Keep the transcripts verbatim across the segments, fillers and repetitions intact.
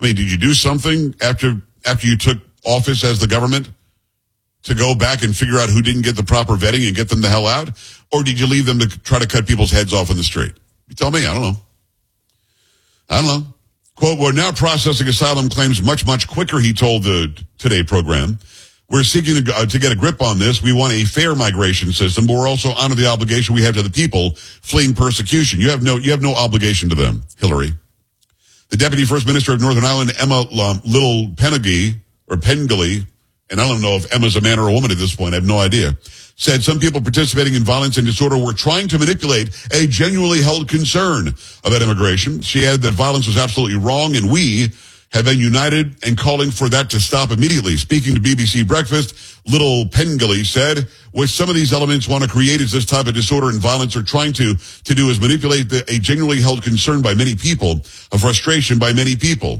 I mean, did you do something after after you took office as the government to go back and figure out who didn't get the proper vetting and get them the hell out? Or did you leave them to try to cut people's heads off in the street? You tell me. I don't know. I don't know. Quote, we're now processing asylum claims much, much quicker, he told the Today program. We're seeking to, uh, to get a grip on this. We want a fair migration system, but we're also under the obligation we have to the people fleeing persecution. You have no, you have no obligation to them, Hillary. The Deputy First Minister of Northern Ireland, Emma um, Little Pennegy, or Pengelly, and I don't know if Emma's a man or a woman at this point, I have no idea, said some people participating in violence and disorder were trying to manipulate a genuinely held concern about immigration. She added that violence was absolutely wrong, and we have been united and calling for that to stop immediately. Speaking to B B C Breakfast, Little Pengelly said, what some of these elements want to create is this type of disorder and violence, or trying to, to do is manipulate the, a genuinely held concern by many people, a frustration by many people.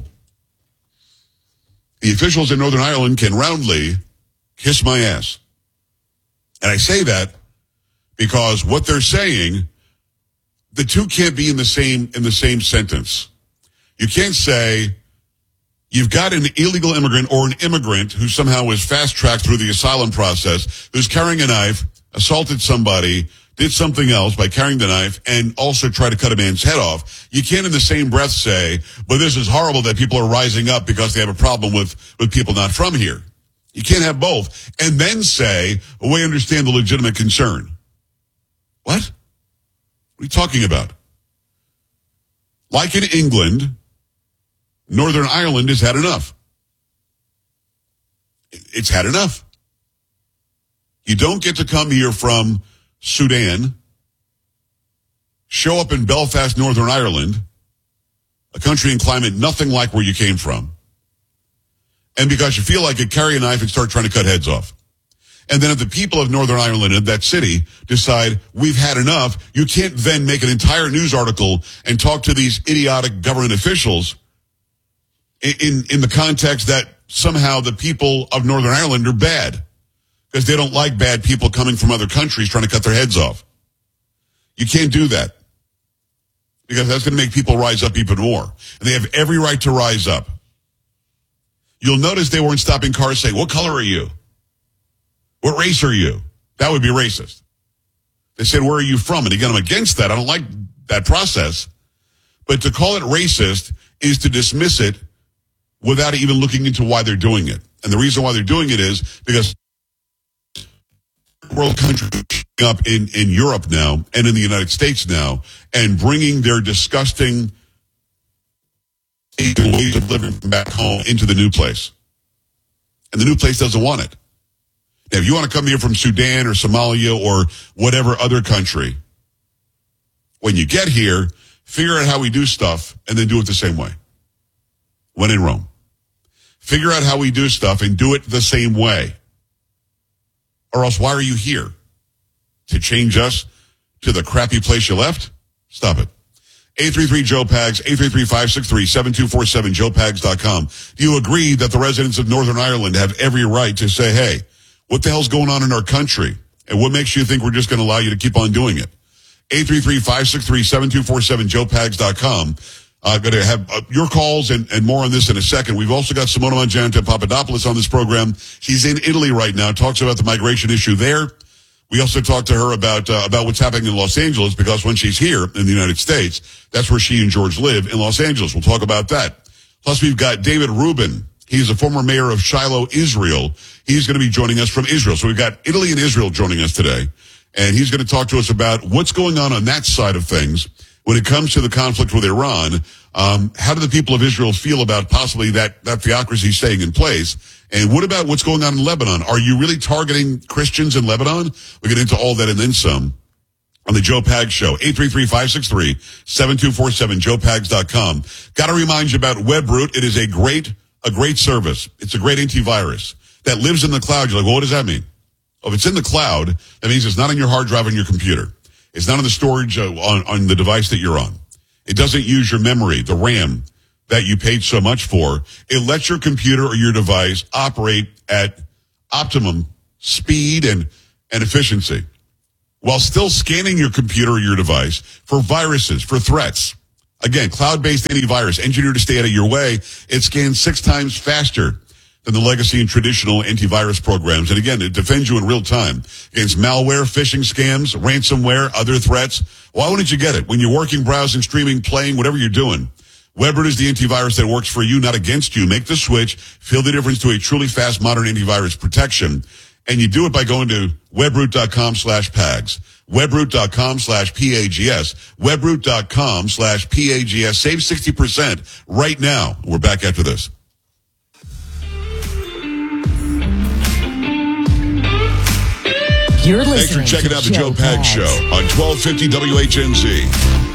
The officials in Northern Ireland can roundly kiss my ass. And I say that because what they're saying, the two can't be in the same, in the same sentence. You can't say you've got an illegal immigrant or an immigrant who somehow was fast-tracked through the asylum process, who's carrying a knife, assaulted somebody, did something else by carrying the knife, and also try to cut a man's head off. You can't in the same breath say, but this is horrible that people are rising up because they have a problem with, with people not from here. You can't have both. And then say, well, we understand the legitimate concern. What? What are you talking about? Like in England, Northern Ireland has had enough. It's had enough. You don't get to come here from Sudan, show up in Belfast, Northern Ireland, a country and climate nothing like where you came from, and because you feel like it, carry a knife and start trying to cut heads off. And then if the people of Northern Ireland in that city decide we've had enough, you can't then make an entire news article and talk to these idiotic government officials in, in the context that somehow the people of Northern Ireland are bad because they don't like bad people coming from other countries trying to cut their heads off. You can't do that because that's going to make people rise up even more. And they have every right to rise up. You'll notice they weren't stopping cars saying, what color are you? What race are you? That would be racist. They said, where are you from? And again, I'm against that. I don't like that process. But to call it racist is to dismiss it without even looking into why they're doing it. And the reason why they're doing it is because world countries up in, in Europe now and in the United States now and bringing their disgusting ways of living back home into the new place. And the new place doesn't want it. Now, if you want to come here from Sudan or Somalia or whatever other country, when you get here, figure out how we do stuff and then do it the same way. When in Rome. Figure out how we do stuff and do it the same way. Or else why are you here? To change us to the crappy place you left? Stop it. eight three three Joe Pags, eight three three, five six three, seven two four seven, joe pags dot com. Do you agree that the residents of Northern Ireland have every right to say, hey, what the hell's going on in our country? And what makes you think we're just going to allow you to keep on doing it? eight three three, five six three, seven two four seven, joe pags dot com. I'm uh, going to have uh, your calls and, and more on this in a second. We've also got Simona Mangiante Papadopoulos on this program. She's in Italy right now, talks about the migration issue there. We also talked to her about uh, about what's happening in Los Angeles, because when she's here in the United States, that's where she and George live, in Los Angeles. We'll talk about that. Plus, we've got David Rubin. He's a former mayor of Shiloh, Israel. He's going to be joining us from Israel. So we've got Italy and Israel joining us today. And he's going to talk to us about what's going on on that side of things when it comes to the conflict with Iran. Um, how do the people of Israel feel about possibly that, that theocracy staying in place? And what about what's going on in Lebanon? Are you really targeting Christians in Lebanon? We'll get into all that and then some on the Joe Pags Show. eight three three, five six three, seven two four seven, joe pags dot com. Got to remind you about WebRoot. It is a great, a great service. It's a great antivirus that lives in the cloud. You're like, well, what does that mean? Oh, if it's in the cloud, that means it's not on your hard drive on your computer. It's not on the storage uh, on, on the device that you're on. It doesn't use your memory, the RAM that you paid so much for. It lets your computer or your device operate at optimum speed and, and efficiency while still scanning your computer or your device for viruses, for threats. Again, cloud-based antivirus engineered to stay out of your way. It scans six times faster than the legacy and traditional antivirus programs. And again, it defends you in real time against malware, phishing scams, ransomware, other threats. Why wouldn't you get it? When you're working, browsing, streaming, playing, whatever you're doing, Webroot is the antivirus that works for you, not against you. Make the switch. Feel the difference to a truly fast, modern antivirus protection. And you do it by going to webroot.com slash PAGS. Webroot.com slash P-A-G-S. Webroot.com slash P-A-G-S. Save sixty percent right now. We're back after this. You're Thanks for listening checking to out the Joe, Joe Pags Pags. Show on twelve fifty W H N Z.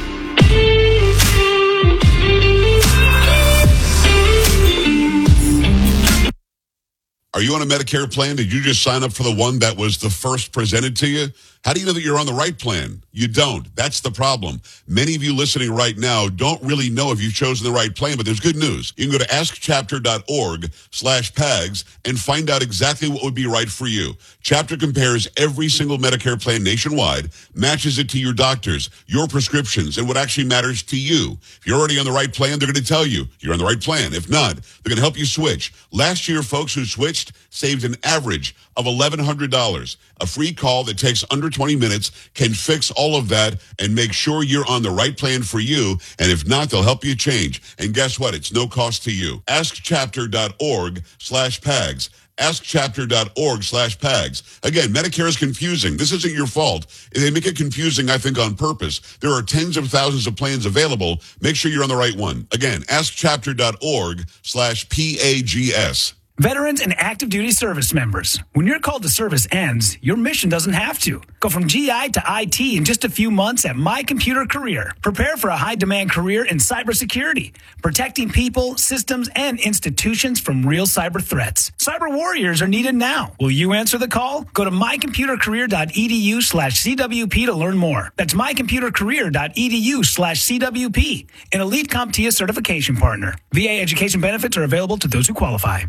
Are you on a Medicare plan? Did you just sign up for the one that was the first presented to you? How do you know that you're on the right plan? You don't. That's the problem. Many of you listening right now don't really know if you've chosen the right plan, but there's good news. You can go to askchapter.org slash PAGS and find out exactly what would be right for you. Chapter compares every single Medicare plan nationwide, matches it to your doctors, your prescriptions, and what actually matters to you. If you're already on the right plan, they're going to tell you you're on the right plan. If not, they're going to help you switch. Last year, folks who switched saved an average of eleven hundred dollars. A free call that takes under twenty minutes can fix all of that and make sure you're on the right plan for you. And if not, they'll help you change. And guess what? It's no cost to you. askchapter.org slash PAGS. askchapter.org slash PAGS. Again, Medicare is confusing. This isn't your fault. They make it confusing, I think, on purpose. There are tens of thousands of plans available. Make sure you're on the right one. Again, askchapter.org slash PAGS. Veterans and active duty service members, when your call to service ends, your mission doesn't have to. Go from G I to I T in just a few months at My Computer Career. Prepare for a high-demand career in cybersecurity, protecting people, systems, and institutions from real cyber threats. Cyber warriors are needed now. Will you answer the call? Go to mycomputercareer.edu slash CWP to learn more. That's mycomputercareer.edu slash CWP, an elite CompTIA certification partner. V A education benefits are available to those who qualify.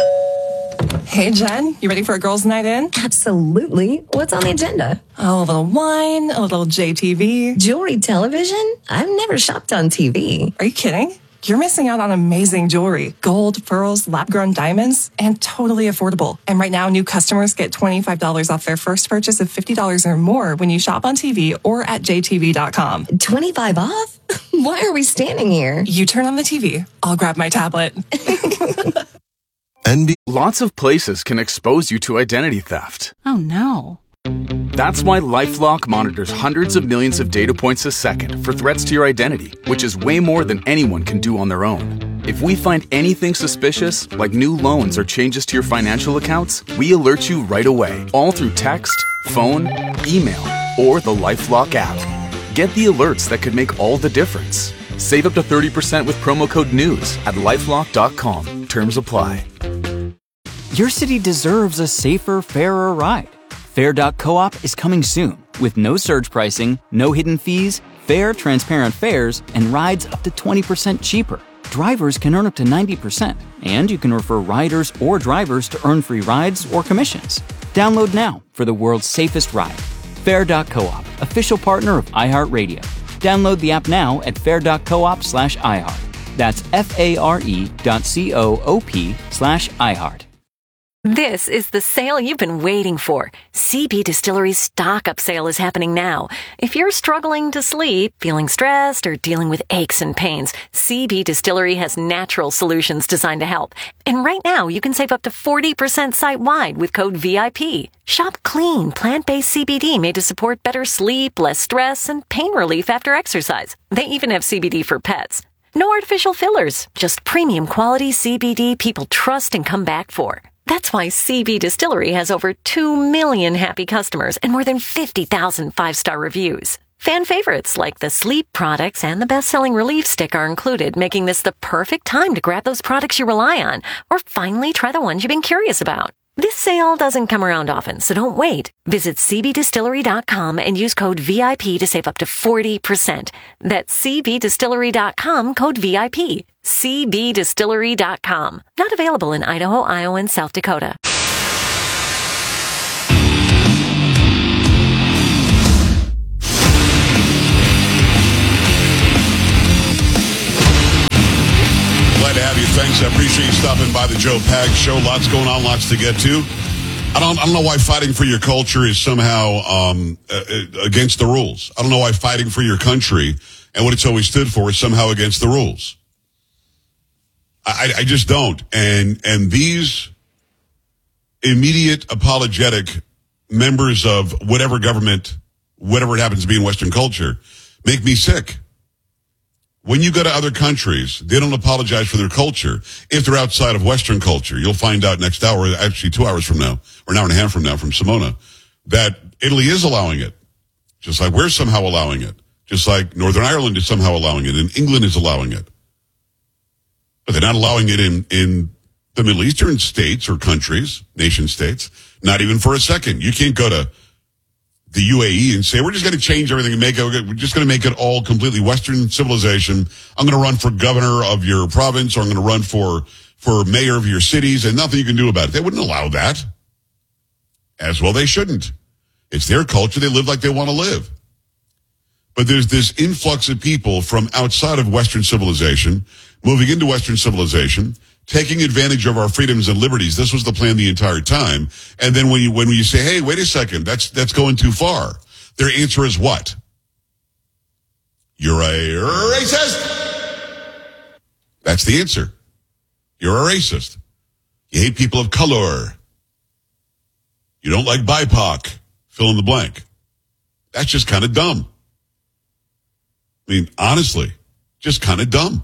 Hey, Jen, you ready for a girls' night in? Absolutely. What's on the agenda? Oh, a little wine, a little J T V. Jewelry television? I've never shopped on T V. Are you kidding? You're missing out on amazing jewelry. Gold, pearls, lab-grown diamonds, and totally affordable. And right now, new customers get twenty-five dollars off their first purchase of fifty dollars or more when you shop on T V or at J T V dot com. twenty-five off? Why are we standing here? You turn on the T V. I'll grab my tablet. N B- Lots of places can expose you to identity theft. Oh no. That's why LifeLock monitors hundreds of millions of data points a second for threats to your identity, which is way more than anyone can do on their own. If we find anything suspicious, like new loans or changes to your financial accounts, we alert you right away, all through text, phone, email, or the LifeLock app. Get the alerts that could make all the difference. Save up to thirty percent with promo code NEWS at lifelock dot com. Terms apply. Your city deserves a safer, fairer ride. Fair dot coop is coming soon with no surge pricing, no hidden fees, fair, transparent fares, and rides up to twenty percent cheaper. Drivers can earn up to ninety percent, and you can refer riders or drivers to earn free rides or commissions. Download now for the world's safest ride. Fair dot coop, official partner of iHeartRadio. Download the app now at fair dot coop slash iHeart. That's F-A-R-E dot C-O-O-P slash iHeart. This is the sale you've been waiting for. C B Distillery's stock-up sale is happening now. If you're struggling to sleep, feeling stressed, or dealing with aches and pains, C B Distillery has natural solutions designed to help. And right now, you can save up to forty percent site-wide with code V I P. Shop clean, plant-based C B D made to support better sleep, less stress, and pain relief after exercise. They even have C B D for pets. No artificial fillers, just premium quality C B D people trust and come back for. That's why C B Distillery has over two million happy customers and more than fifty thousand five-star reviews. Fan favorites like the sleep products and the best-selling Relief Stick are included, making this the perfect time to grab those products you rely on or finally try the ones you've been curious about. This sale doesn't come around often, so don't wait. Visit C B distillery dot com and use code V I P to save up to forty percent. That's C B distillery dot com, code V I P. C B distillery dot com. Not available in Idaho, Iowa, and South Dakota. to have you. Thanks. I appreciate you stopping by the Joe Pags Show. Lots going on, lots to get to. I don't, I don't know why fighting for your culture is somehow um, uh, against the rules. I don't know why fighting for your country and what it's always stood for is somehow against the rules. I, I just don't. And and these immediate apologetic members of whatever government, whatever it happens to be in Western culture, make me sick. When you go to other countries, they don't apologize for their culture if they're outside of Western culture. You'll find out next hour, actually two hours from now, or an hour and a half from now from Simona, that Italy is allowing it. Just like we're somehow allowing it. Just like Northern Ireland is somehow allowing it, and England is allowing it. But they're not allowing it in, in the Middle Eastern states or countries, nation states, not even for a second. You can't go to the U A E and say, we're just going to change everything and make it, we're just going to make it all completely Western civilization. I'm going to run for governor of your province, or I'm going to run for, for mayor of your cities, and nothing you can do about it. They wouldn't allow that. As well, they shouldn't. It's their culture. They live like they want to live. But there's this influx of people from outside of Western civilization moving into Western civilization, taking advantage of our freedoms and liberties. This was the plan the entire time. And then when you, when you say, hey, wait a second, that's, that's going too far, their answer is what? You're a racist. That's the answer. You're a racist. You hate people of color. You don't like B I P O C. Fill in the blank. That's just kind of dumb. I mean, honestly, just kind of dumb.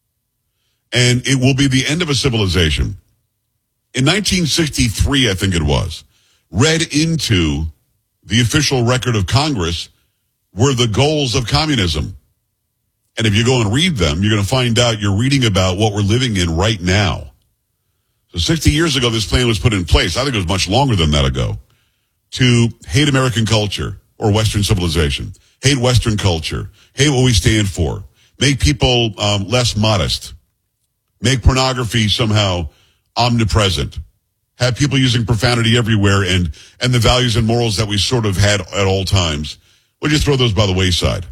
And it will be the end of a civilization. In nineteen sixty-three, I think it was, read into the official record of Congress were the goals of communism. And if you go and read them, you're going to find out you're reading about what we're living in right now. So sixty years ago, this plan was put in place. I think it was much longer than that ago, to hate American culture or Western civilization, hate Western culture, hate what we stand for, make people um, less modest, make pornography somehow omnipresent, have people using profanity everywhere, and, and the values and morals that we sort of had at all times. We'll just throw those by the wayside.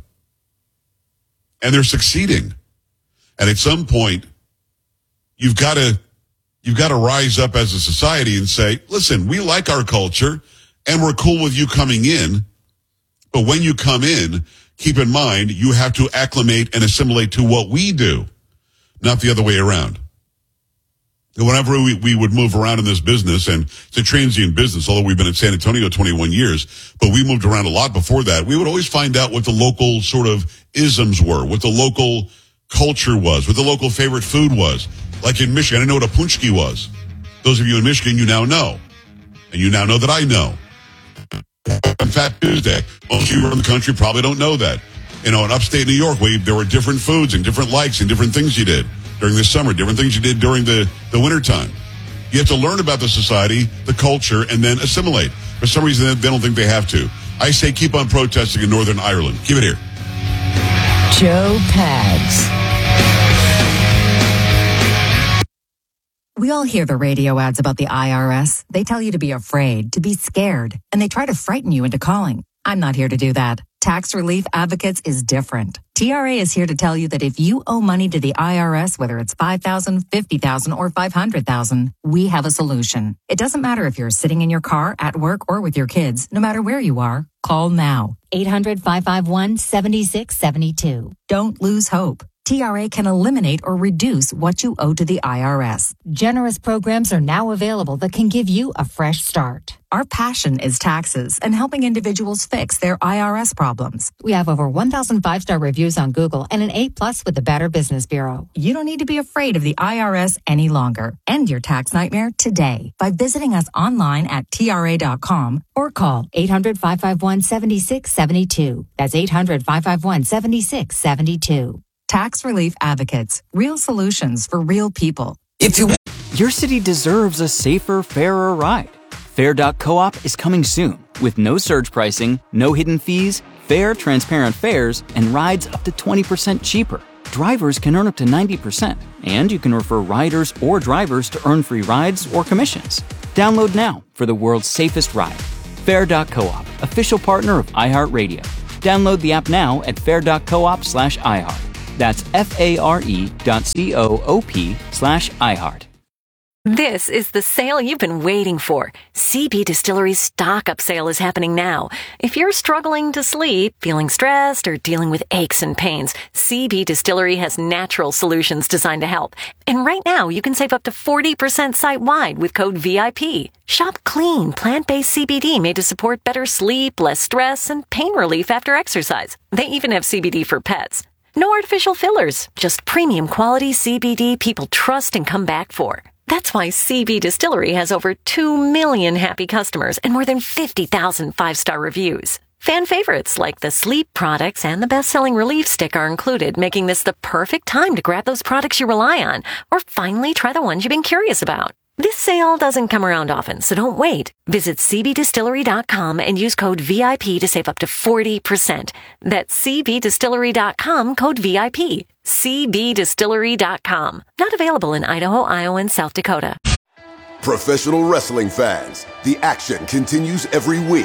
And they're succeeding. And at some point, you've got to, you've got to rise up as a society and say, listen, we like our culture and we're cool with you coming in. But when you come in, keep in mind, you have to acclimate and assimilate to what we do, not the other way around. And whenever we, we would move around in this business, and it's a transient business, although we've been in San Antonio twenty-one years, but we moved around a lot before that, we would always find out what the local sort of isms were, what the local culture was, what the local favorite food was. Like in Michigan, I didn't know what a punchki was. Those of you in Michigan, you now know. And you now know that I know. On Fat Tuesday, most of you around the country probably don't know that. You know, in upstate New York, where there were different foods and different likes and different things you did during the summer, different things you did during the, the wintertime. You have to learn about the society, the culture, and then assimilate. For some reason, they don't think they have to. I say keep on protesting in Northern Ireland. Keep it here. Joe Pags. We all hear the radio ads about the I R S. They tell you to be afraid, to be scared, and they try to frighten you into calling. I'm not here to do that. Tax Relief Advocates is different. T R A is here to tell you that if you owe money to the I R S, whether it's five thousand dollars, fifty thousand dollars, or five hundred thousand dollars, we have a solution. It doesn't matter if you're sitting in your car, at work, or with your kids. No matter where you are, call now. eight hundred, five five one, seven six seven two. Don't lose hope. T R A can eliminate or reduce what you owe to the I R S. Generous programs are now available that can give you a fresh start. Our passion is taxes and helping individuals fix their I R S problems. We have over one thousand five-star reviews on Google and an A plus with the Better Business Bureau. You don't need to be afraid of the I R S any longer. End your tax nightmare today by visiting us online at T R A dot com or call eight hundred, five five one, seven six seven two. That's eight hundred, five five one, seven six seven two. Tax Relief Advocates. Real solutions for real people. If you Your city deserves a safer, fairer ride. Fair dot coop is coming soon with no surge pricing, no hidden fees, fair, transparent fares, and rides up to twenty percent cheaper. Drivers can earn up to ninety percent, and you can refer riders or drivers to earn free rides or commissions. Download now for the world's safest ride. Fair dot coop, official partner of iHeartRadio. Download the app now at fair dot coop slash iHeart. That's F-A-R-E dot C-O-O-P slash iHeart. This is the sale you've been waiting for. C B Distillery's stock-up sale is happening now. If you're struggling to sleep, feeling stressed, or dealing with aches and pains, C B Distillery has natural solutions designed to help. And right now, you can save up to forty percent site-wide with code V I P. Shop clean, plant-based C B D made to support better sleep, less stress, and pain relief after exercise. They even have C B D for pets. No artificial fillers, just premium quality C B D people trust and come back for. That's why C B Distillery has over two million happy customers and more than fifty thousand five-star reviews. Fan favorites like the sleep products and the best-selling relief stick are included, making this the perfect time to grab those products you rely on or finally try the ones you've been curious about. This sale doesn't come around often, so don't wait. Visit C B distillery dot com and use code V I P to save up to forty percent. That's C B distillery dot com, code V I P. C B distillery dot com. Not available in Idaho, Iowa, and South Dakota. Professional wrestling fans, the action continues every week.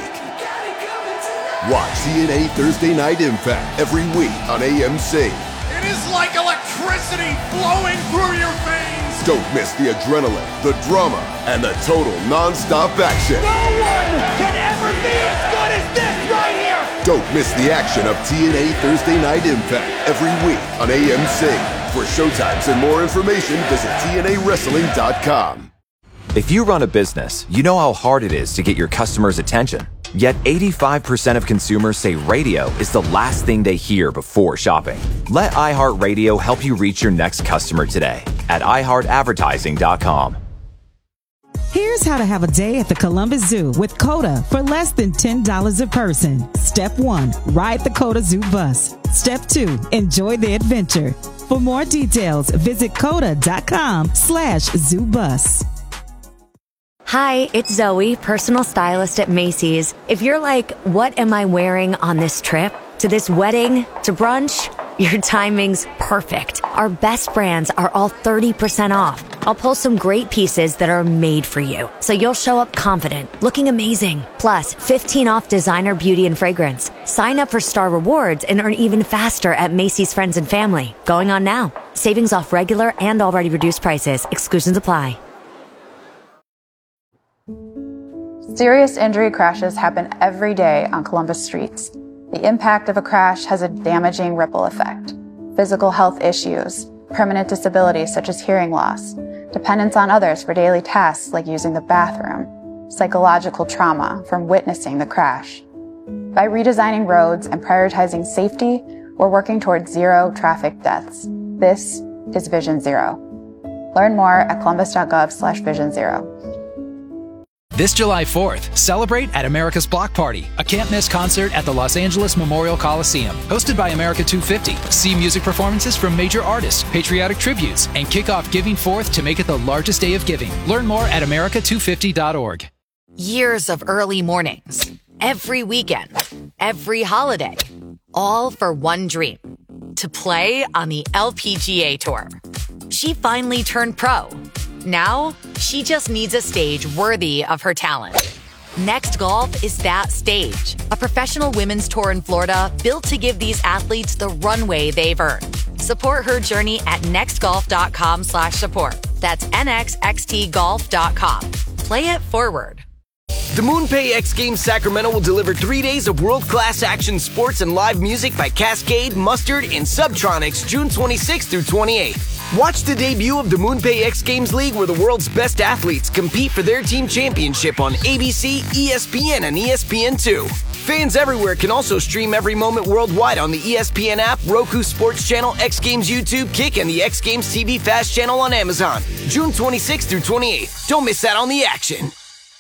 Watch T N A Thursday Night Impact every week on A M C. It is like electricity flowing through your veins. Don't miss the adrenaline, the drama, and the total non-stop action. No one can ever be as good as this right here. Don't miss the action of T N A Thursday Night Impact every week on A M C. For showtimes and more information, visit T N A wrestling dot com. If you run a business, you know how hard it is to get your customers' attention. Yet eighty-five percent of consumers say radio is the last thing they hear before shopping. Let iHeartRadio help you reach your next customer today at i heart advertising dot com. Here's how to have a day at the Columbus Zoo with COTA for less than ten dollars a person. Step one, ride the COTA Zoo bus. Step two, enjoy the adventure. For more details, visit coda dot com slash zoo bus. Hi, it's Zoe, personal stylist at Macy's. If you're like, what am I wearing on this trip? To this wedding? To brunch? Your timing's perfect. Our best brands are all thirty percent off. I'll pull some great pieces that are made for you, so you'll show up confident, looking amazing. Plus, fifteen off designer beauty and fragrance. Sign up for Star Rewards and earn even faster at Macy's Friends and Family. Going on now. Savings off regular and already reduced prices. Exclusions apply. Serious injury crashes happen every day on Columbus streets. The impact of a crash has a damaging ripple effect. Physical health issues, permanent disabilities such as hearing loss, dependence on others for daily tasks like using the bathroom, psychological trauma from witnessing the crash. By redesigning roads and prioritizing safety, we're working towards zero traffic deaths. This is Vision Zero. Learn more at columbus dot gov slash vision zero. This July fourth, celebrate at America's Block Party, a can't-miss concert at the Los Angeles Memorial Coliseum. Hosted by America two fifty. See music performances from major artists, patriotic tributes, and kick off Giving Forth to make it the largest day of giving. Learn more at america two fifty dot org. Years of early mornings, every weekend, every holiday, all for one dream, to play on the L P G A Tour. She finally turned pro. Now, she just needs a stage worthy of her talent. Next Golf is that stage. A professional women's tour in Florida built to give these athletes the runway they've earned. Support her journey at next golf dot com slash support. That's N X X T golf dot com. Play it forward. The MoonPay X Games Sacramento will deliver three days of world-class action sports and live music by Cascade, Mustard, and Subtronics June twenty-sixth through twenty-eighth. Watch the debut of the MoonPay X Games League where the world's best athletes compete for their team championship on A B C, E S P N, and E S P N two. Fans everywhere can also stream every moment worldwide on the E S P N app, Roku Sports Channel, X Games YouTube, Kick, and the X Games T V Fast Channel on Amazon. June twenty-sixth through twenty-eighth. Don't miss out on the action.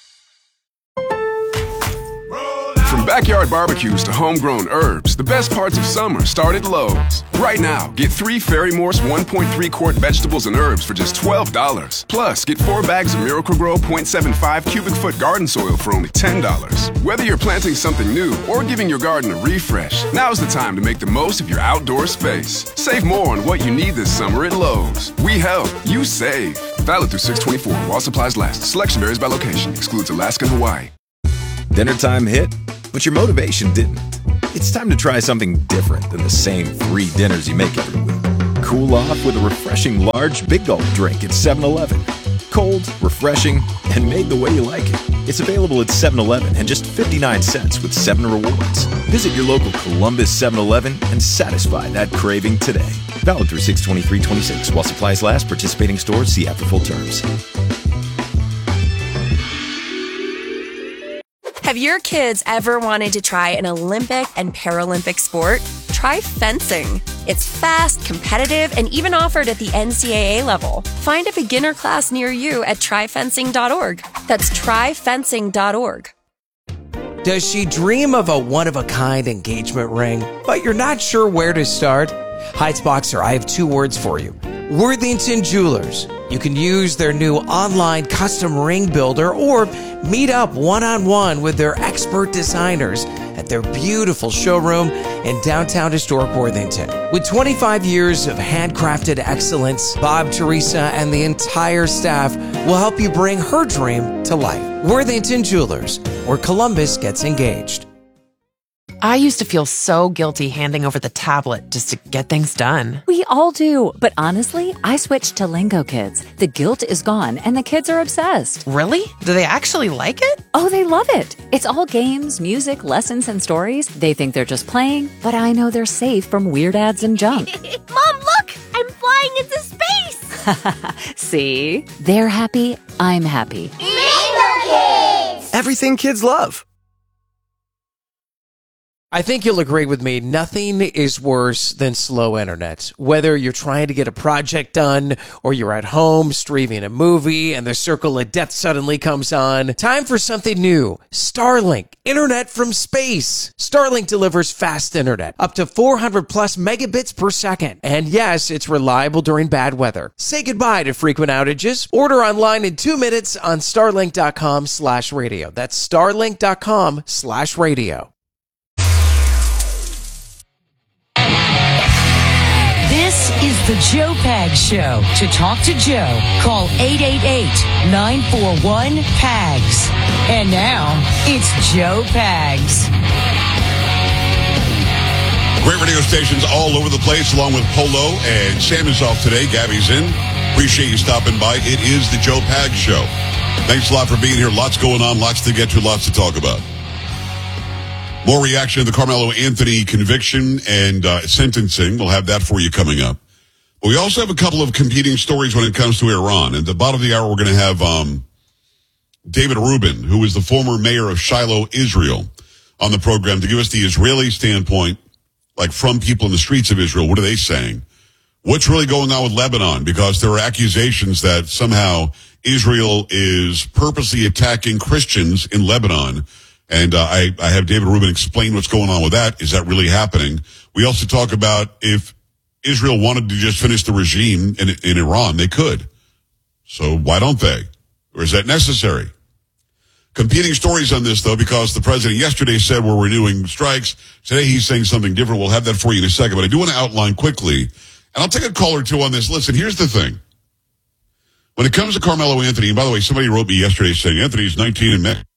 From backyard barbecues to homegrown herbs, the best parts of summer start at Lowe's. Right now, get three Ferry Morse one point three quart vegetables and herbs for just twelve dollars. Plus, get four bags of Miracle-Gro zero point seven five cubic foot garden soil for only ten dollars. Whether you're planting something new or giving your garden a refresh, now's the time to make the most of your outdoor space. Save more on what you need this summer at Lowe's. We help, you save. Valid through six twenty-four while supplies last. Selection varies by location. Excludes Alaska and Hawaii. Dinner time hit, but your motivation didn't. It's time to try something different than the same three dinners you make every week. Cool off with a refreshing large Big Gulp drink at seven eleven. Cold, refreshing, and made the way you like it. It's available at seven eleven and just fifty-nine cents with seven rewards. Visit your local Columbus seven eleven and satisfy that craving today. Valid through six twenty-three twenty-six. While supplies last, participating stores see app for full terms. Have your kids ever wanted to try an Olympic and Paralympic sport? Try fencing. It's fast, competitive, and even offered at the N C double A level. Find a beginner class near you at try fencing dot org. That's try fencing dot org. Does she dream of a one-of-a-kind engagement ring, but you're not sure where to start? Heights Boxer, I have two words for you. Worthington Jewelers. You can use their new online custom ring builder or meet up one-on-one with their expert designers at their beautiful showroom in downtown historic Worthington. With twenty-five years of handcrafted excellence, Bob, Teresa, and the entire staff will help you bring her dream to life. Worthington Jewelers, where Columbus gets engaged. I used to feel so guilty handing over the tablet just to get things done. We all do, but honestly, I switched to Lingo Kids. The guilt is gone, and the kids are obsessed. Really? Do they actually like it? Oh, they love it. It's all games, music, lessons, and stories. They think they're just playing, but I know they're safe from weird ads and junk. Mom, look! I'm flying into space! See? They're happy, I'm happy. Lingo Kids! Everything kids love. I think you'll agree with me, nothing is worse than slow internet. Whether you're trying to get a project done or you're at home streaming a movie and the circle of death suddenly comes on, time for something new. Starlink, internet from space. Starlink delivers fast internet, up to four hundred plus megabits per second. And yes, it's reliable during bad weather. Say goodbye to frequent outages. Order online in two minutes on starlink.com slash radio. That's starlink.com slash radio. This is the Joe Pags Show. To talk to Joe, call eight eight eight, nine four one, P A G S. And now, it's Joe Pags. Great radio stations all over the place, along with Polo and Sam is off today. Gabby's in. Appreciate you stopping by. It is the Joe Pags Show. Thanks a lot for being here. Lots going on, lots to get to, lots to talk about. More reaction to the Carmelo Anthony conviction and uh, sentencing. We'll have that for you coming up. But we also have a couple of competing stories when it comes to Iran. At the bottom of the hour, we're going to have um, David Rubin, who is the former mayor of Shiloh, Israel, on the program to give us the Israeli standpoint, like from people in the streets of Israel. What are they saying? What's really going on with Lebanon? Because there are accusations that somehow Israel is purposely attacking Christians in Lebanon. And uh, I, I have David Rubin explain what's going on with that. Is that really happening? We also talk about if Israel wanted to just finish the regime in, in Iran, they could. So why don't they? Or is that necessary? Competing stories on this, though, because the president yesterday said we're renewing strikes. Today he's saying something different. We'll have that for you in a second. But I do want to outline quickly, and I'll take a call or two on this. Listen, here's the thing. When it comes to Carmelo Anthony, and by the way, somebody wrote me yesterday saying Anthony's nineteen and Mexico.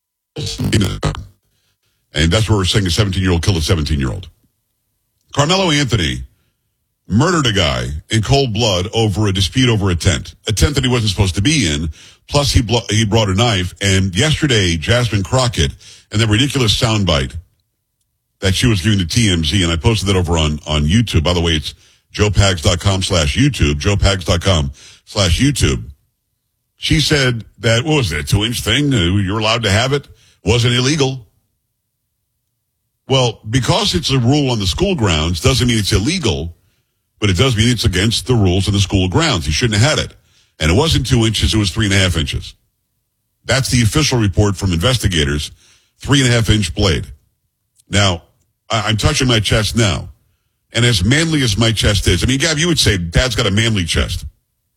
And that's where we're saying a seventeen-year-old killed a seventeen-year-old. Carmelo Anthony murdered a guy in cold blood over a dispute over a tent, a tent that he wasn't supposed to be in. Plus, he blo- he brought a knife. And yesterday, Jasmine Crockett, and the ridiculous soundbite that she was giving to T M Z, and I posted that over on, on YouTube. By the way, it's joepags.com slash YouTube, joepags.com slash YouTube. She said that, what was it, a two-inch thing? You're allowed to have it. Wasn't illegal. Well, because it's a rule on the school grounds doesn't mean it's illegal, but it does mean it's against the rules of the school grounds. He shouldn't have had it. And it wasn't two inches, it was three and a half inches. That's the official report from investigators, three and a half inch blade. Now, I- I'm touching my chest now. And as manly as my chest is, I mean, Gab, you would say Dad's got a manly chest.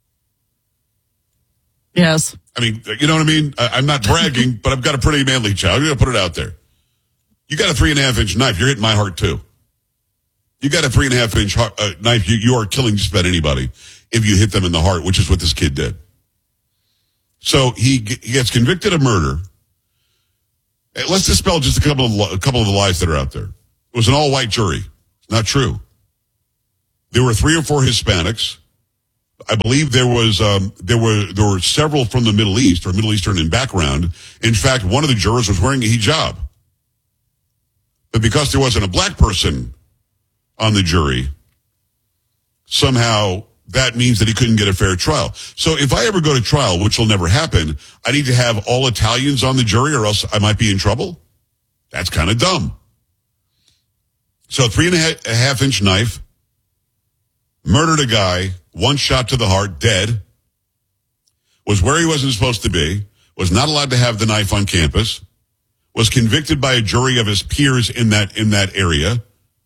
Yes. I mean, you know what I mean? I, I'm not bragging, but I've got a pretty manly child. I'm going to put it out there. You got a three and a half inch knife. You're hitting my heart too. You got a three and a half inch heart, uh, knife. You, you are killing just about anybody if you hit them in the heart, which is what this kid did. So he, he gets convicted of murder. Let's dispel just a couple of a couple of the lies that are out there. It was an all white jury. Not true. There were three or four Hispanics. I believe there was um, there were there were several from the Middle East or Middle Eastern in background. In fact, one of the jurors was wearing a hijab. But because there wasn't a black person on the jury, somehow that means that he couldn't get a fair trial. So if I ever go to trial, which will never happen, I need to have all Italians on the jury or else I might be in trouble. That's kind of dumb. So a three and a half inch knife, murdered a guy, one shot to the heart, dead, was where he wasn't supposed to be, was not allowed to have the knife on campus, was convicted by a jury of his peers in that, in that area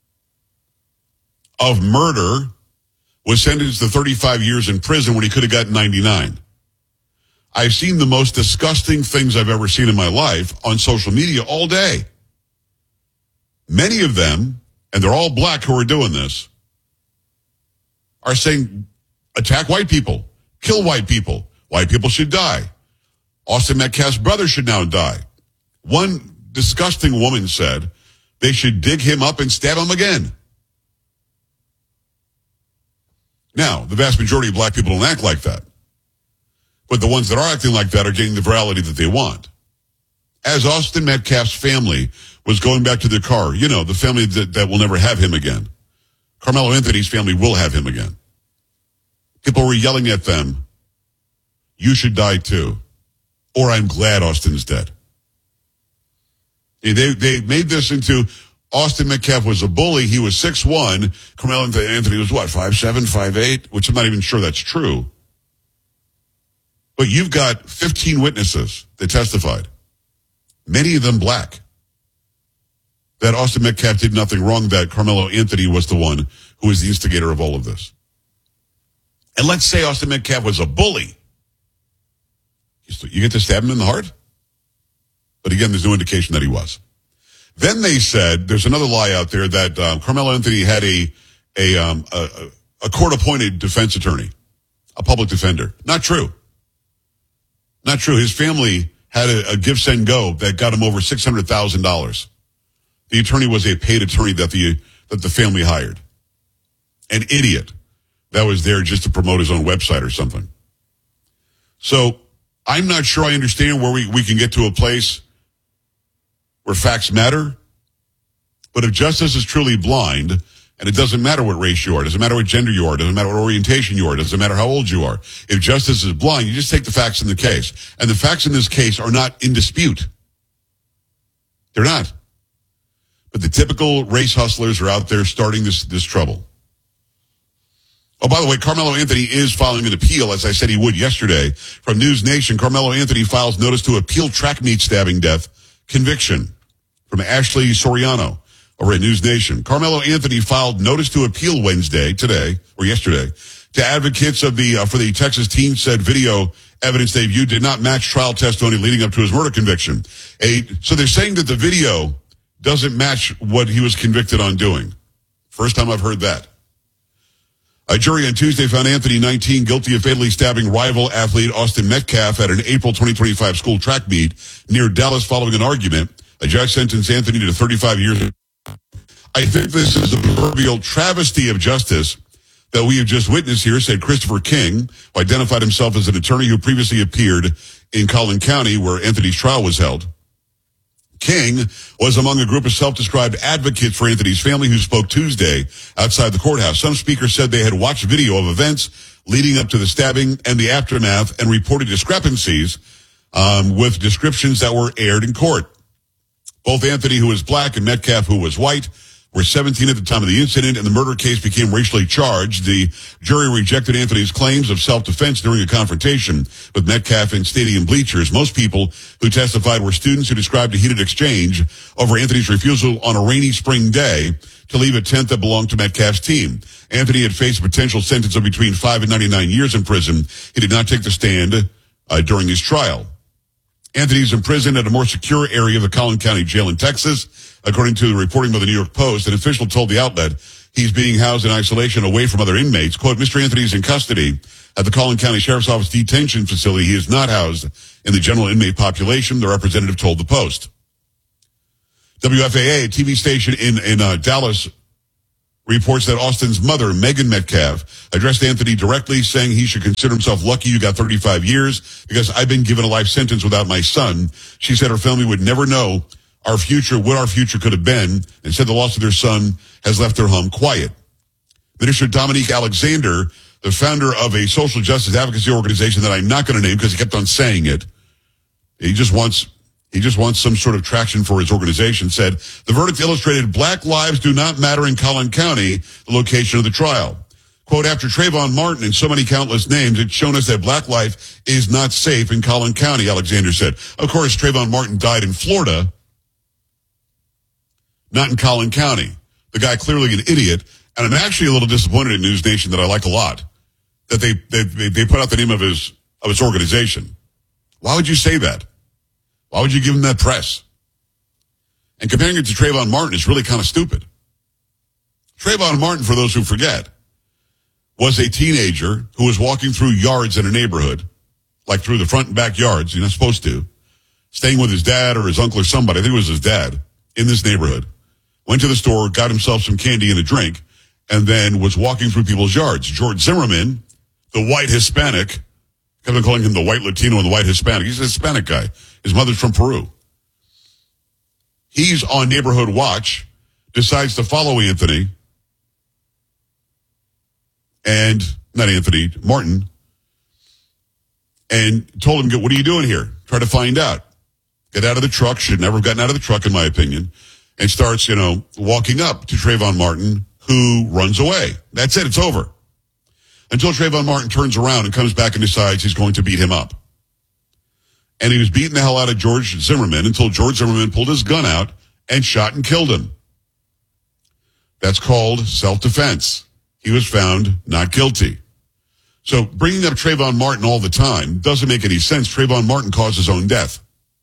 of murder, was sentenced to thirty-five years in prison when he could have gotten ninety-nine. I've seen the most disgusting things I've ever seen in my life on social media all day. Many of them, and they're all black who are doing this, are saying, attack white people, kill white people, white people should die. Austin Metcalf's brother should now die. One disgusting woman said they should dig him up and stab him again. Now, the vast majority of black people don't act like that. But the ones that are acting like that are getting the virality that they want. As Austin Metcalf's family was going back to their car, you know, the family that, that will never have him again. Carmelo Anthony's family will have him again. People were yelling at them, you should die too. Or I'm glad Austin's dead. They, they made this into... Austin Metcalf was a bully. He was six one. Carmelo Anthony was what, five seven, five eight? Which I'm not even sure that's true. But you've got fifteen witnesses that testified, many of them black, that Austin Metcalf did nothing wrong, that Carmelo Anthony was the one who was the instigator of all of this. And let's say Austin Metcalf was a bully. You get to stab him in the heart? But again, there's no indication that he was. Then they said, there's another lie out there that um, Carmelo Anthony had a a, um, a a court-appointed defense attorney, a public defender. Not true. Not true. His family had a, a give, send, go that got him over six hundred thousand dollars. The attorney was a paid attorney that the that the family hired. An idiot that was there just to promote his own website or something. So I'm not sure I understand where we, we can get to a place where facts matter. But if justice is truly blind, and it doesn't matter what race you are, it doesn't matter what gender you are, it doesn't matter what orientation you are, it doesn't matter how old you are. If justice is blind, you just take the facts in the case. And the facts in this case are not in dispute. They're not. But the typical race hustlers are out there starting this, this trouble. Oh, by the way, Carmelo Anthony is filing an appeal, as I said he would yesterday. From News Nation, Carmelo Anthony files notice to appeal track meet stabbing death conviction. From Ashley Soriano over at News Nation. Carmelo Anthony filed notice to appeal Wednesday, today, or yesterday, to advocates of the, uh, for the Texas teen said video evidence they viewed did not match trial testimony leading up to his murder conviction. A, so they're saying that the video doesn't match what he was convicted on doing. First time I've heard that. A jury on Tuesday found Anthony, nineteen, guilty of fatally stabbing rival athlete Austin Metcalf at an April twenty twenty-five school track meet near Dallas following an argument. A judge sentenced Anthony to thirty-five years. I think this is the proverbial travesty of justice that we have just witnessed here, said Christopher King, who identified himself as an attorney who previously appeared in Collin County, where Anthony's trial was held. King was among a group of self-described advocates for Anthony's family who spoke Tuesday outside the courthouse. Some speakers said they had watched video of events leading up to the stabbing and the aftermath and reported discrepancies um, with descriptions that were aired in court. Both Anthony, who was black, and Metcalf, who was white, were seventeen at the time of the incident, and the murder case became racially charged. The jury rejected Anthony's claims of self-defense during a confrontation with Metcalf in stadium bleachers. Most people who testified were students who described a heated exchange over Anthony's refusal on a rainy spring day to leave a tent that belonged to Metcalf's team. Anthony had faced a potential sentence of between five and ninety-nine years in prison. He did not take the stand uh, during his trial. Anthony's imprisoned at a more secure area of the Collin County Jail in Texas. According to the reporting by the New York Post, an official told the outlet he's being housed in isolation away from other inmates. Quote, Mister Anthony's in custody at the Collin County Sheriff's Office detention facility. He is not housed in the general inmate population, the representative told the Post. W F A A, a T V station in, in uh, Dallas, reports that Austin's mother, Megan Metcalf, addressed Anthony directly, saying he should consider himself lucky you got thirty-five years because I've been given a life sentence without my son. She said her family would never know our future, what our future could have been, and said the loss of their son has left their home quiet. Minister Dominique Alexander, the founder of a social justice advocacy organization that I'm not going to name because he kept on saying it, he just wants he just wants some sort of traction for his organization, said the verdict illustrated black lives do not matter in Collin County, the location of the trial. Quote, after Trayvon Martin and so many countless names, it's shown us that black life is not safe in Collin County, Alexander said. Of course, Trayvon Martin died in Florida, not in Collin County. The guy clearly an idiot, and I'm actually a little disappointed in News Nation that I like a lot, that they they they put out the name of his of his organization. Why would you say that? Why would you give him that press? And comparing it to Trayvon Martin is really kind of stupid. Trayvon Martin, for those who forget, was a teenager who was walking through yards in a neighborhood, like through the front and back yards, you're not supposed to, staying with his dad or his uncle or somebody, I think it was his dad, in this neighborhood, went to the store, got himself some candy and a drink, and then was walking through people's yards. George Zimmerman, the white Hispanic, I've been calling him the white Latino and the white Hispanic. He's a Hispanic guy. His mother's from Peru. He's on Neighborhood Watch, decides to follow Anthony, and, not Anthony, Martin, and told him, what are you doing here? Try to find out. Get out of the truck. Should never have gotten out of the truck, in my opinion. And starts, you know, walking up to Trayvon Martin, who runs away. That's it. It's over. Until Trayvon Martin turns around and comes back and decides he's going to beat him up. And he was beating the hell out of George Zimmerman until George Zimmerman pulled his gun out and shot and killed him. That's called self-defense. He was found not guilty. So bringing up Trayvon Martin all the time doesn't make any sense. Trayvon Martin caused his own death.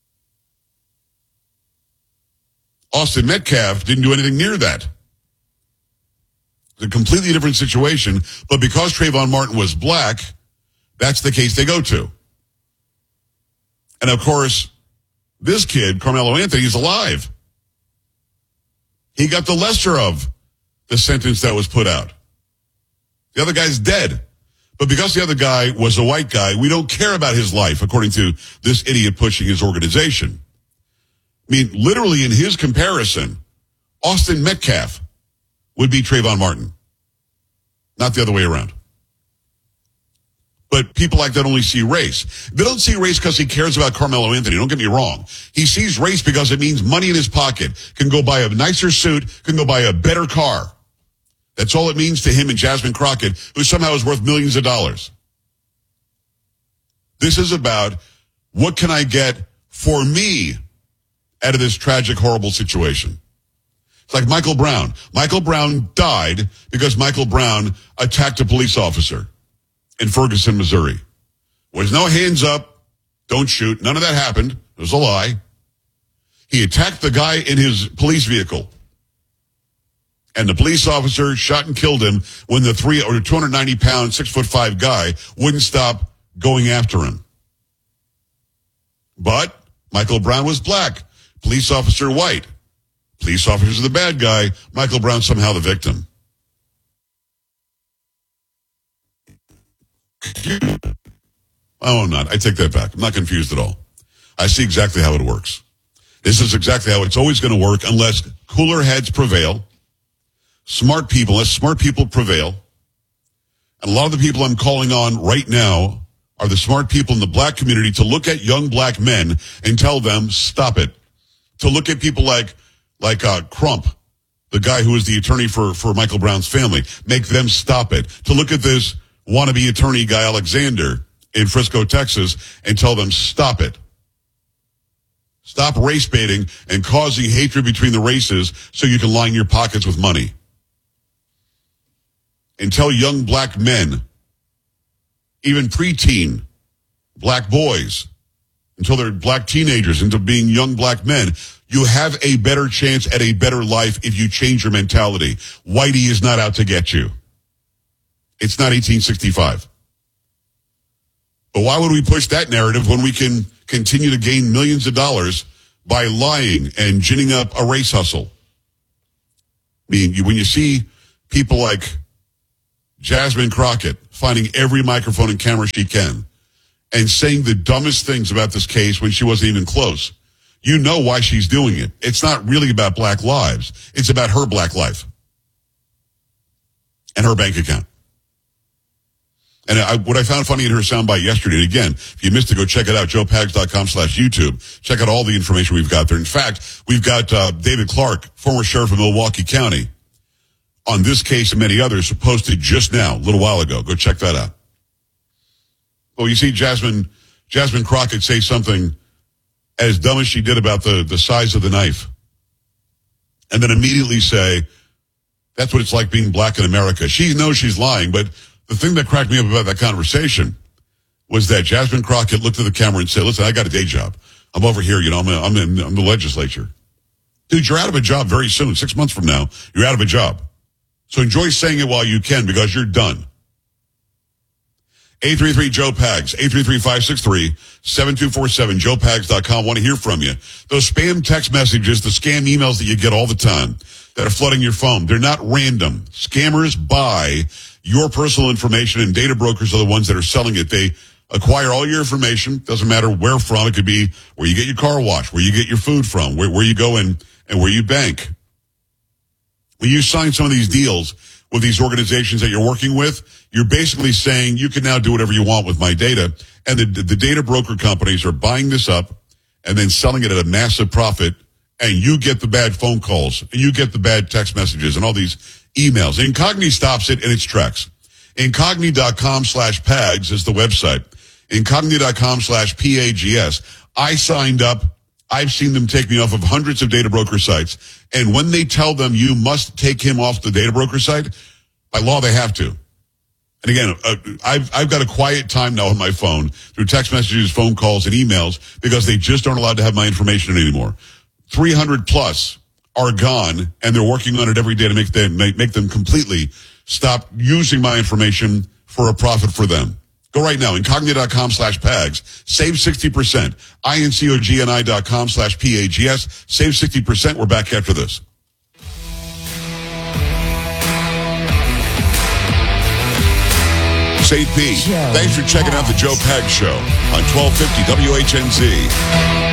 Austin Metcalf didn't do anything near that. It's a completely different situation, but because Trayvon Martin was black, that's the case they go to. And of course, this kid, Carmelo Anthony, is alive. He got the lesser of the sentence that was put out. The other guy's dead. But because the other guy was a white guy, we don't care about his life, according to this idiot pushing his organization. I mean, literally in his comparison, Austin Metcalf would be Trayvon Martin, not the other way around. But people like that only see race. They don't see race because he cares about Carmelo Anthony. Don't get me wrong. He sees race because it means money in his pocket, can go buy a nicer suit, can go buy a better car. That's all it means to him and Jasmine Crockett, who somehow is worth millions of dollars. This is about what can I get for me out of this tragic, horrible situation. It's like Michael Brown. Michael Brown died because Michael Brown attacked a police officer in Ferguson, Missouri. There was no hands up, don't shoot. None of that happened. It was a lie. He attacked the guy in his police vehicle. And the police officer shot and killed him when the three or two hundred ninety pound, six foot five guy wouldn't stop going after him. But Michael Brown was black. Police officer white. Police officer's the bad guy. Michael Brown somehow the victim. Oh, I'm not. I take that back. I'm not confused at all. I see exactly how it works. This is exactly how it's always going to work unless cooler heads prevail. Smart people, unless smart people prevail. And a lot of the people I'm calling on right now are the smart people in the black community to look at young black men and tell them, stop it. To look at people like, like, uh, Crump, the guy who was the attorney for, for Michael Brown's family, make them stop it. To look at this wannabe attorney guy, Alexander, in Frisco, Texas, and tell them, stop it. Stop race baiting and causing hatred between the races so you can line your pockets with money. And tell young black men, even preteen black boys, until they're black teenagers, into being young black men, you have a better chance at a better life if you change your mentality. Whitey is not out to get you. It's not eighteen sixty-five. But why would we push that narrative when we can continue to gain millions of dollars by lying and ginning up a race hustle? I mean, when you see people like Jasmine Crockett finding every microphone and camera she can and saying the dumbest things about this case when she wasn't even close. You know why she's doing it. It's not really about black lives. It's about her black life and her bank account. And I, what I found funny in her soundbite yesterday, and again, if you missed it, go check it out, joe pags dot com slash YouTube. Check out all the information we've got there. In fact, we've got uh, David Clark, former sheriff of Milwaukee County, on this case and many others, posted just now, a little while ago. Go check that out. Well, you see Jasmine Jasmine Crockett say something as dumb as she did about the, the size of the knife. And then immediately say, that's what it's like being black in America. She knows she's lying, but the thing that cracked me up about that conversation was that Jasmine Crockett looked at the camera and said, listen, I got a day job. I'm over here, you know, I'm, a, I'm in I'm the legislature. Dude, you're out of a job very soon. Six months from now, you're out of a job. So enjoy saying it while you can because you're done. eight three three Joe Pags, eight three three, five six three, seven two four seven, joe pags dot com. Want to hear from you. Those spam text messages, the scam emails that you get all the time that are flooding your phone, they're not random. Scammers buy your personal information, and data brokers are the ones that are selling it. They acquire all your information. Doesn't matter where from. It could be where you get your car washed, where you get your food from, where, where you go in, and where you bank. When you sign some of these deals with these organizations that you're working with, you're basically saying you can now do whatever you want with my data. And the, the data broker companies are buying this up and then selling it at a massive profit. And you get the bad phone calls and you get the bad text messages and all these emails. Incogni stops it in its tracks. Incogni.com slash PAGS is the website. Incogni.com slash P-A-G-S. I signed up. I've seen them take me off of hundreds of data broker sites. And when they tell them you must take him off the data broker site, by law they have to. And again, uh, I've, I've got a quiet time now on my phone through text messages, phone calls, and emails because they just aren't allowed to have my information anymore. three hundred plus are gone, and they're working on it every day to make them, make, make them completely stop using my information for a profit for them. Go right now, incogni.com slash PAGS. Save sixty percent. I-N-C-O-G-N-I.com slash P-A-G-S. Save sixty percent. We're back after this. Saint P. Joe Thanks for checking out the Joe Pags Show on twelve fifty W H N Z.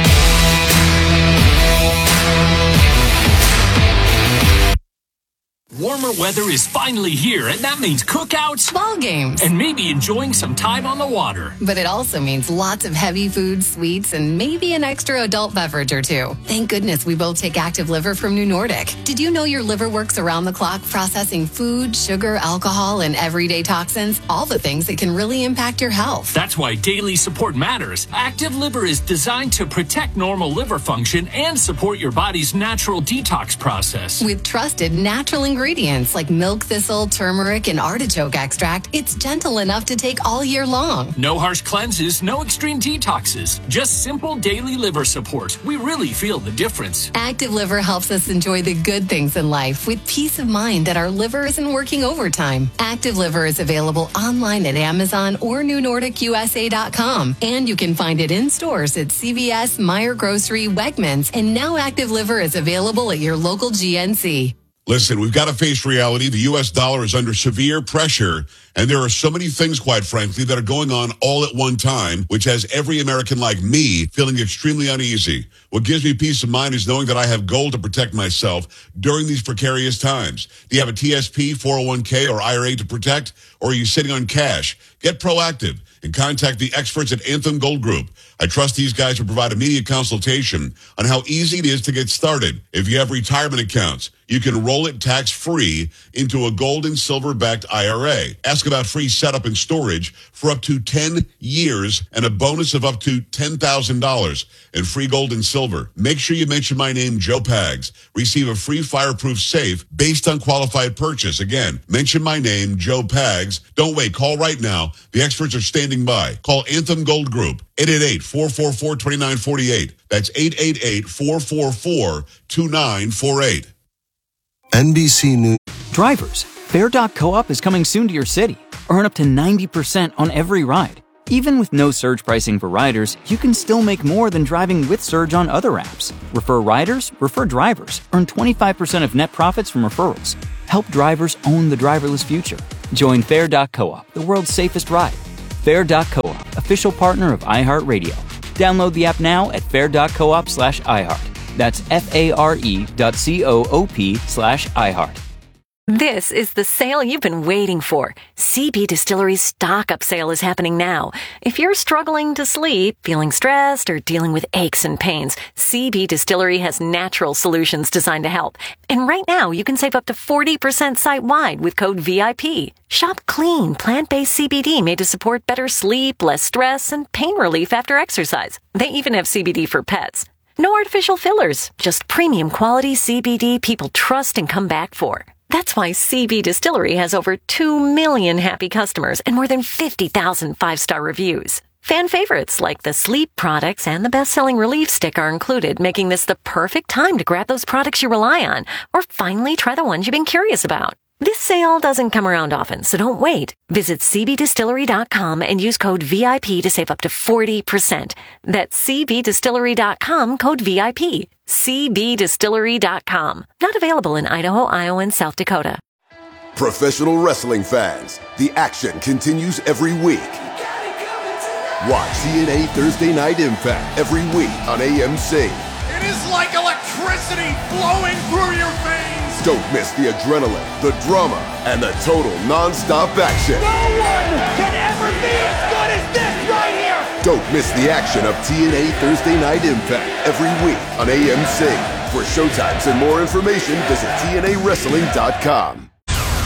Warmer weather is finally here, and that means cookouts, ball games, and maybe enjoying some time on the water. But it also means lots of heavy foods, sweets, and maybe an extra adult beverage or two. Thank goodness we both take Active Liver from New Nordic. Did you know your liver works around the clock processing food, sugar, alcohol, and everyday toxins? All the things that can really impact your health. That's why daily support matters. Active Liver is designed to protect normal liver function and support your body's natural detox process. With trusted natural ingredients like milk thistle, turmeric, and artichoke extract, it's gentle enough to take all year long. No harsh cleanses, no extreme detoxes, just simple daily liver support. We really feel the difference. Active Liver helps us enjoy the good things in life with peace of mind that our liver isn't working overtime. Active Liver is available online at Amazon or new nordic u s a dot com, and you can find it in stores at C V S, Meijer Grocery, Wegmans, and now Active Liver is available at your local G N C. Listen, we've got to face reality. The U S dollar is under severe pressure, and there are so many things, quite frankly, that are going on all at one time, which has every American like me feeling extremely uneasy. What gives me peace of mind is knowing that I have gold to protect myself during these precarious times. Do you have a T S P, four oh one k, or I R A to protect, or are you sitting on cash? Get proactive and contact the experts at Anthem Gold Group. I trust these guys will provide immediate consultation on how easy it is to get started. If you have retirement accounts, you can roll it tax-free into a gold and silver-backed I R A. Ask about free setup and storage for up to ten years and a bonus of up to ten thousand dollars in free gold and silver. Make sure you mention my name, Joe Pags. Receive a free fireproof safe based on qualified purchase. Again, mention my name, Joe Pags. Don't wait. Call right now. The experts are standing by. Call Anthem Gold Group, eight eight eight, four four four, two nine four eight. That's eight eight eight, four four four, two nine four eight. N B C News. Drivers, Fair dot co-op is coming soon to your city. Earn up to ninety percent on every ride. Even with no surge pricing for riders, you can still make more than driving with Surge on other apps. Refer riders, refer drivers. Earn twenty-five percent of net profits from referrals. Help drivers own the driverless future. Join Fair dot coop, the world's safest ride. Fair dot coop, official partner of iHeartRadio. Download the app now at fair dot coop slash iHeart. That's F-A-R-E dot C-O-O-P slash iHeart. This is the sale you've been waiting for. C B Distillery's stock-up sale is happening now. If you're struggling to sleep, feeling stressed, or dealing with aches and pains, C B Distillery has natural solutions designed to help. And right now, you can save up to forty percent site-wide with code V I P. Shop clean, plant-based C B D made to support better sleep, less stress, and pain relief after exercise. They even have C B D for pets. No artificial fillers, just premium quality C B D people trust and come back for. That's why C B Distillery has over two million happy customers and more than fifty thousand five-star reviews. Fan favorites like the sleep products and the best-selling Relief Stick are included, making this the perfect time to grab those products you rely on or finally try the ones you've been curious about. This sale doesn't come around often, so don't wait. Visit C B distillery dot com and use code V I P to save up to forty percent. That's C B distillery dot com, code V I P. C B distillery dot com. Not available in Idaho, Iowa, and South Dakota. Professional wrestling fans, the action continues every week. Watch T N A Thursday Night Impact every week on A M C. It is like electricity flowing through your veins. Don't miss the adrenaline, the drama, and the total non-stop action. No one can ever be as good as this right here. Don't miss the action of T N A Thursday Night Impact every week on A M C. For showtimes and more information, visit T N A wrestling dot com.